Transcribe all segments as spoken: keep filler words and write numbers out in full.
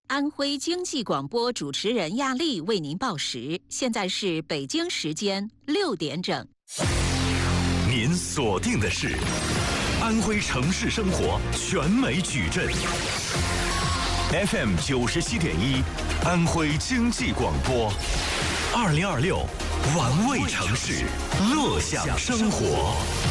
安徽经济广播主持人亚丽为您报时，现在是北京时间六点整。 您锁定的是安徽城市生活全美矩阵 F M 九十七点一，安徽经济广播，二零二六玩味城市，乐享生活。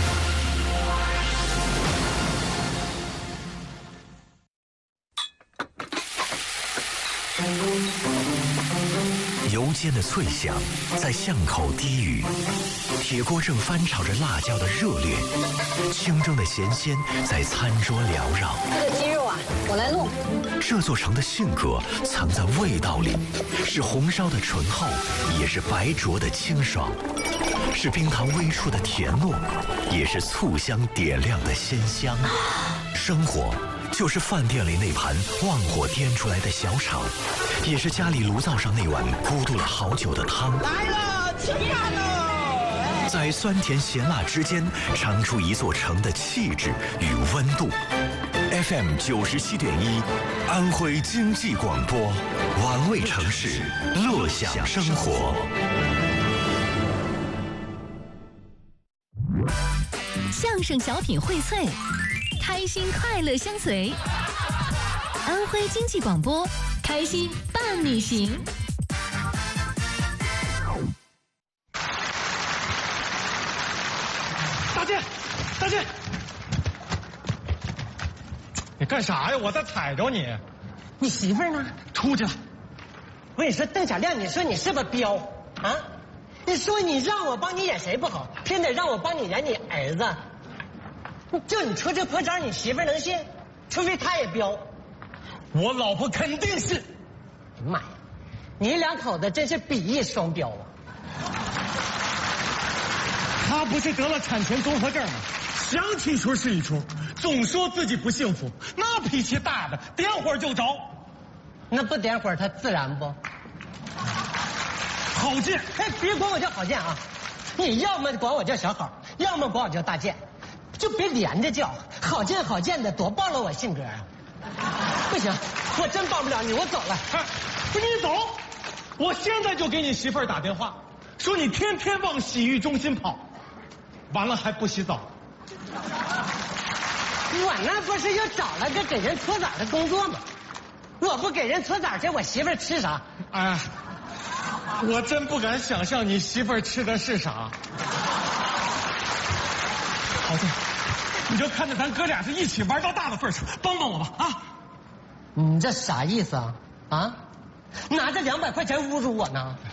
油煎的脆响在巷口低语，铁锅正翻炒着辣椒的热烈，清蒸的咸鲜在餐桌缭绕。 这个鸡肉啊，我来弄。 这座城的性格藏在味道里，是红烧的醇厚，也是白灼的清爽，是冰糖微触的甜糯，也是醋香点亮的鲜香。生活就是饭店里那盘旺火颠出来的小炒，也是家里炉灶上那碗咕嘟了好久的汤。 来了，吃饭喽！ 在酸甜咸辣之间，尝出一座城的气质与温度。F M 九十七点一，安徽经济广播，玩味城市，乐享生活。 相声小品荟萃，开心快乐相随。安徽经济广播，开心伴你行。 大姐，大姐，你干啥呀？我再踩着你。 你媳妇儿呢？ 出去了。 我跟你说，邓小亮，你说你是不是彪啊？你说你让我帮你演谁不好，偏得让我帮你演你儿子。就你出这破招，你媳妇儿能信？除非她也彪。 我老婆肯定是。 妈呀，你两口子真是比翼双标啊！ 她不是得了产前综合症吗？想起一出是一出，总说自己不幸福，那脾气大的点火就着。 那不点火，她自燃不？ 郝建， 哎，别管我叫郝建啊！你要么管我叫小郝，要么管我叫大建，就别连着叫。郝建郝建的，多暴露我性格啊！不行，我真帮不了你，我走了。 哎，不是你走，我现在就给你媳妇儿打电话，说你天天往洗浴中心跑，完了还不洗澡。 我那不是又找了个给人搓澡的工作吗？我不给人搓澡去，我媳妇儿吃啥？ 哎，我真不敢想象你媳妇儿吃的是啥。好的，你就看着咱哥俩是一起玩到大的份上，帮帮我吧啊！ 你这啥意思啊？啊，拿着两百块钱侮辱我呢？